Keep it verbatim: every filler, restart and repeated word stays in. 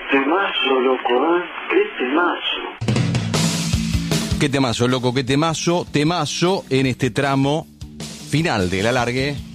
temazo, loco, ¿eh? Qué temazo. Qué temazo, loco, qué temazo, temazo en este tramo final del alargue.